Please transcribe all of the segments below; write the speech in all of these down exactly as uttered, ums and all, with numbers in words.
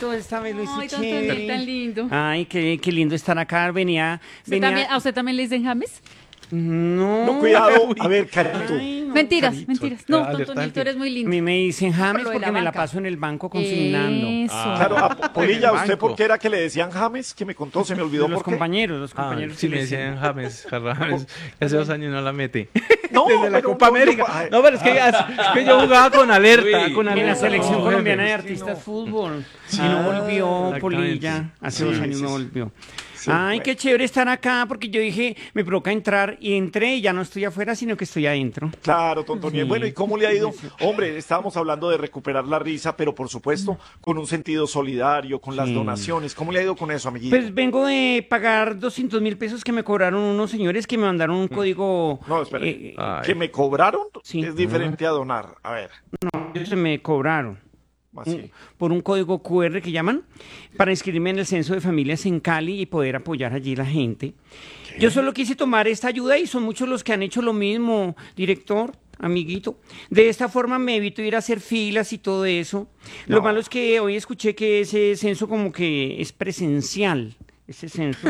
bonito, esta vez lo hice Ay, don chévere. Toniel, tan lindo. Ay, qué, qué lindo estar acá. Venía, ¿Usted venía... también- ¿A usted también le dicen James? No. No, cuidado. A ver, Carito. Ay, no. Mentiras, Carito, mentiras. No, alerta don Toniel, tú eres muy A lindo. mí me dicen James Por lo de porque la me la banca. paso en el banco consignando. Eso. Claro, a Polilla, En el ¿usted banco. por qué era que le decían James? Que me contó, se me olvidó De los por qué. compañeros, los Ah, compañeros. sí que me le decían James, James. Hace dos años no la mete. No, Desde la pero Copa no, yo- América. ay. No, pero es que, es que yo jugaba con alerta, Uy, con En alerta. la selección No, colombiana de jefe. artistas fútbol. Y Ah, no volvió exactamente. Polilla. Hace Sí, dos años sí, no sí. volvió. Sí, Ay, bueno. qué chévere estar acá porque yo dije, me provoca entrar y entré y ya no estoy afuera, sino que estoy adentro. Claro, Tontoniel. Sí. Bueno, ¿y cómo le ha ido? Hombre, estábamos hablando de recuperar la risa, pero por supuesto con un sentido solidario, con las Sí. donaciones. ¿Cómo le ha ido con eso, amiguito? Pues vengo de pagar doscientos mil pesos que me cobraron unos señores que me mandaron un código. No, espere. eh, Ay. ¿Que me cobraron? Sí. Es diferente a donar. A ver, ellos me cobraron. así. un- por un código Q R que llaman, para inscribirme en el censo de familias en Cali y poder apoyar allí la gente. Yo solo quise tomar esta ayuda y son muchos los que han hecho lo mismo, director, amiguito. De esta forma me evito ir a hacer filas y todo eso. Lo No. malo es que hoy escuché que ese censo como que es presencial, ese censo.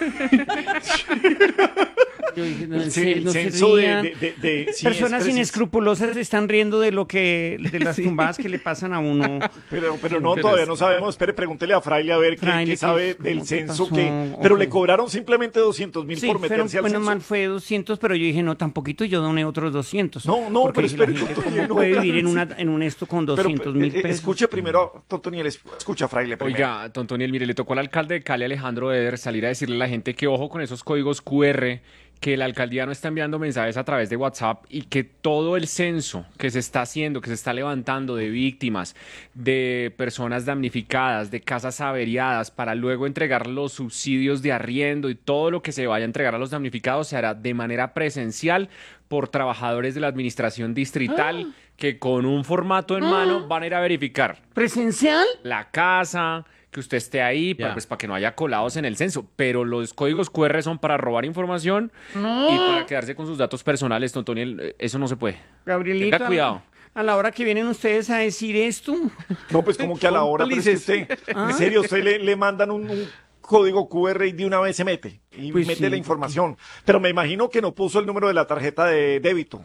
Yo dije, no, El, en ce- serio, el no se censo de, rían. de- de- de- sí, Personas es precis- inescrupulosas se están riendo de lo que, de las tumbadas que le pasan a uno. Pero, pero no, Pero todavía es- no sabemos. Espere, pregúntele a Fraile a ver qué, Fraile, qué ¿qué- sabe cómo del qué censo. pasó? Que, pero Ok. le cobraron simplemente doscientos mil Sí, por pero, meterse al bueno, censo. mal fue doscientos, pero yo dije, no, tan poquito, y yo doné otros doscientos. No, no, Porque pero dije, la espere, gente, doctor, ¿cómo no, puede claro, vivir en, sí. una, en un esto con Pero, doscientos mil eh, pesos? escuche primero, Totoniel, escucha, Fraile, primero. Oiga, Tontoniel, mire, le tocó al alcalde de Cali, Alejandro Eder, salir a decirle a la gente que ojo con esos códigos Q R, que la alcaldía no está enviando mensajes a través de WhatsApp y que todo el censo que se está haciendo, que se está levantando de víctimas, de personas damnificadas, de casas averiadas, para luego entregar los subsidios de arriendo y todo lo que se vaya a entregar a los damnificados se hará de manera presencial por trabajadores de la administración distrital que con un formato en mano van a ir a verificar ¿Presencial? la casa, que usted esté ahí, para, Ya. pues, para que no haya colados en el censo. Pero los códigos Q R son para robar información y para quedarse con sus datos personales, Tontoniel. eh, Eso no se puede. Gabrielito, Tenga cuidado. a la hora que vienen ustedes a decir esto, No, pues como que a la hora, pero es que usted, en serio, usted le, le mandan un, un código Q R y de una vez se mete y Pues mete sí. la información. Pero me imagino que no puso el número de la tarjeta de débito.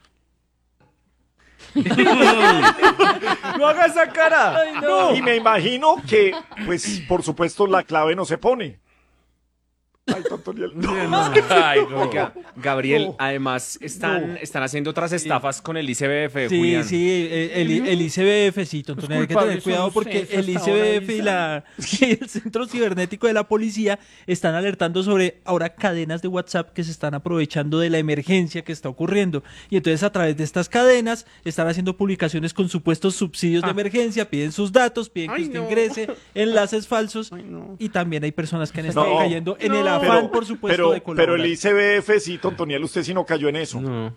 ¡No haga esa cara! Y me imagino que, pues, por supuesto, la clave no se pone. Ay, Totoniel, no. Ay, oiga, Gabriel, No. además están, están haciendo otras estafas con el I C B F, Sí, Julián. sí, el, el, el I C B F, sí, Tontonel, hay que culpables tener cuidado son porque ustedes el hasta ahora, I C B F y, la, y el Centro Cibernético de la Policía están alertando sobre ahora cadenas de WhatsApp que se están aprovechando de la emergencia que está ocurriendo. Y entonces a través de estas cadenas están haciendo publicaciones con supuestos subsidios de emergencia, piden sus datos, piden que Ay, usted no. ingrese, enlaces falsos. Ay, no. Y también hay personas que han estado No, cayendo en el no. afán, Pero, por supuesto, pero, de colaborar. pero el I C B F, sí, Totoniel, usted sí no cayó en eso. No.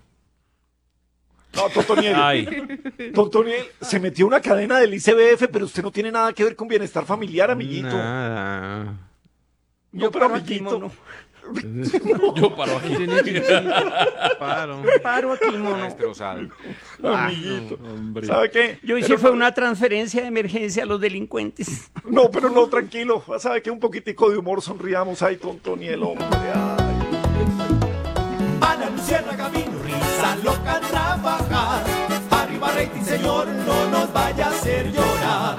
No, Totoniel. Ay. Totoniel, se metió una cadena del I C B F, pero usted no tiene nada que ver con bienestar familiar, amiguito. Nada. No, yo pero paro aquí, amiguito. mono. Yo paro aquí. Paro. Paro aquí, mono. Destrozado. Amiguito. ¿Sabe qué? Yo hice Pero- fue una transferencia de emergencia a los delincuentes. No, pero no, tranquilo. ¿Sabe qué? Un poquitico de humor, sonriamos. Ay, Totoniel, hombre. Ay. Ana Luciérnaga vino, risa loca a trabajar. Arriba rating, señor, no nos vaya a hacer llorar.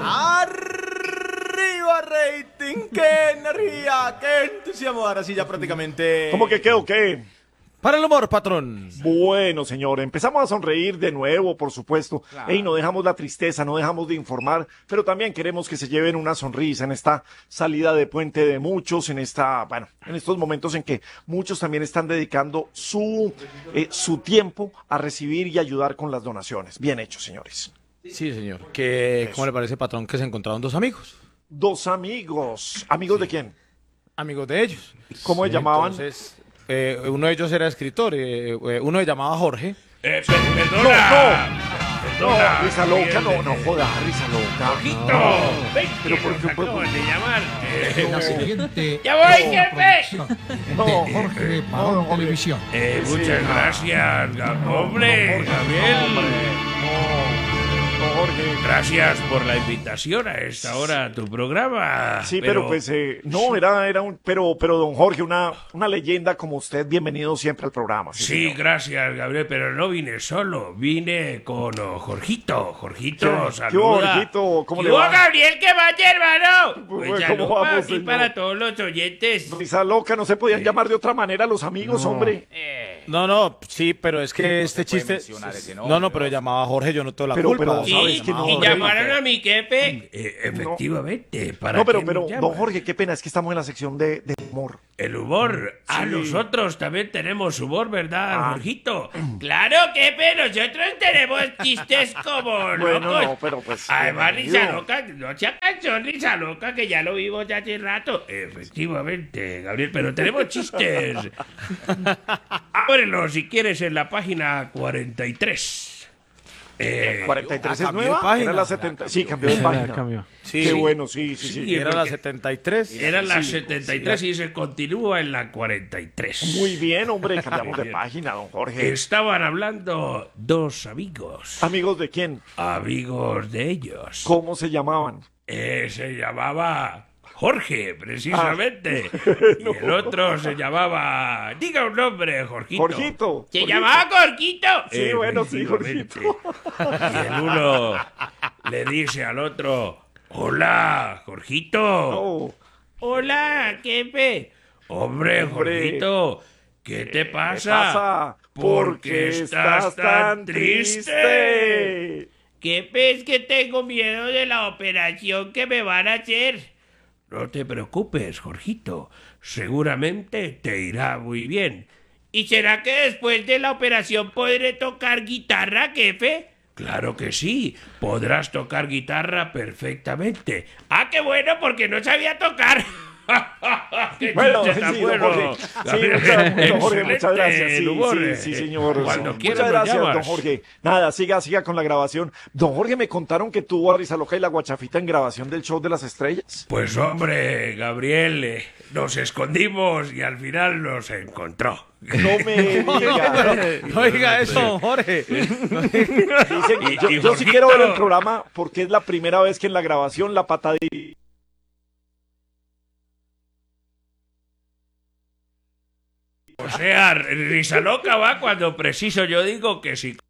Arriba rating, qué energía, qué entusiasmo. Ahora sí ya prácticamente... ¿Cómo que qué o qué? Para el humor, patrón. Bueno, señor, empezamos a sonreír de nuevo, por supuesto. Ey, no dejamos la tristeza, no dejamos de informar, pero también queremos que se lleven una sonrisa en esta salida de puente de muchos, en esta, bueno, en estos momentos en que muchos también están dedicando su, eh, su tiempo a recibir y ayudar con las donaciones. Bien hecho, señores. Sí, señor. ¿Qué, ¿Cómo le parece, patrón, que se encontraron dos amigos? Dos amigos. ¿Amigos de quién? Amigos de ellos. ¿Cómo se llamaban? Entonces, eh, uno de ellos era escritor, eh, eh, uno se llamaba Jorge. Eh, No, perdona. no. No, risa loca, no, no joda, risa loca. No, ven Pero que por nos qué, por- acaban de llamar. Eh, La siguiente ¡Ya voy, jefe! No, de Jorge Barón no, Jorge. Televisión. Eh, muchas gracias, Ga- hombre, Gabriel. No, Jorge. Gracias por la invitación a esta hora a tu programa. Sí, pero, pues eh, no, era, era un, pero, pero don Jorge, una, una leyenda como usted, bienvenido siempre al programa. Sí, señor. gracias, Gabriel, pero no vine solo, vine con oh, Jorgito. Jorgito, ¿Qué- saluda. qué hubo, Jorgito? ¿Cómo ¿Qué le hubo, va? Gabriel? ¿Qué va, hermano? Pues, Pues ¿cómo saludo vamos, aquí señor? para todos los oyentes. Risa loca, no se podían llamar de otra manera los amigos, hombre. No, no, sí, pero es que este chiste. No, no, pero llamaba a Jorge, yo no tengo la Pero- culpa. pero, Sí, ¿sabes que no, y hombre? llamaron a mi jefe. Eh, efectivamente, ¿para No, pero, qué pero, nos llaman? don Jorge, qué pena, es que estamos en la sección de, de humor. El humor. A Sí. nosotros también tenemos humor, ¿verdad, Ah. Jorgito? Claro que, pero nosotros tenemos chistes como Bueno, locos. no, pero pues, Además, bienvenido. risa loca, no sea canción, risa loca, que ya lo vimos ya hace rato. Efectivamente, Gabriel, pero tenemos chistes. Ábrelo si quieres en la página cuarenta y tres. Eh, cuarenta y tres ah, es cambió de nueva, página. era la setenta. Sí, cambió de Ya, página. cambió. Sí. Qué bueno, sí, sí, sí. Sí, Era la setenta y tres. Era la setenta y tres y se continúa en la cuarenta y tres. Muy bien, hombre, cambiamos de Bien. página, don Jorge. Estaban hablando dos amigos, ¿Amigos de quién? amigos de ellos. ¿Cómo se llamaban? Eh, se llamaba Jorge, precisamente. Ah. Y el otro se llamaba... Diga un nombre, Jorgito. Jorgito. ¿Se Jorgito. llamaba Jorgito? Sí, bueno, sí, Efectivamente. Jorgito. Y el uno le dice al otro... Hola, Jorgito. Oh, Hola, jefe. Hombre, Hombre. Jorgito, ¿qué te ¿qué pasa? pasa? ¿Por qué estás tan triste? ¿Qué ves que tengo miedo de la operación que me van a hacer? No te preocupes, Jorgito. Seguramente te irá muy bien. ¿Y será que después de la operación podré tocar guitarra, jefe? Claro que sí, podrás tocar guitarra perfectamente. ¡Ah, qué bueno! Porque no sabía tocar. ¡Qué Bueno, chiste tan sí, don bueno! Jorge. Sí, Gabriel, muchas, don Jorge, muchas excelente gracias. Sí, el humor, sí, eh. sí, señor. Cuando Sí. quieras Muchas me gracias, llamas. don Jorge. Nada, siga, siga con la grabación. Don Jorge, me contaron que tuvo a Risa Loca y la Guachafita en grabación del show de las estrellas. Pues hombre, Gabriel, eh, nos escondimos y al final nos encontró. No me diga. No diga eso, don Jorge. Dicen, Y- yo, y yo sí Jorgito- quiero ver el programa porque es la primera vez que en la grabación la patadita. O sea, risa loca va cuando preciso yo digo que sí.